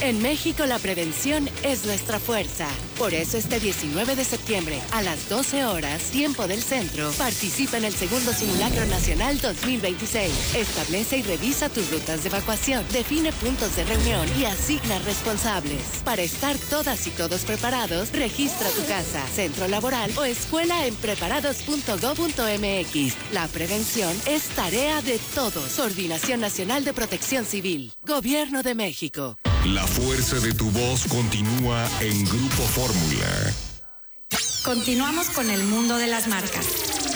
En México la prevención es nuestra fuerza. Por eso este 19 de septiembre a las 12 horas, tiempo del centro, participa en el segundo Simulacro Nacional 2026. Establece y revisa tus rutas de evacuación, define puntos de reunión y asigna responsables. Para estar todas y todos preparados, registra tu casa, centro laboral o escuela en preparados.gov.mx. La prevención es tarea de todos. Coordinación Nacional de Protección Civil. Gobierno de México. La fuerza de tu voz continúa en Grupo Fórmula. Continuamos con el mundo de las marcas.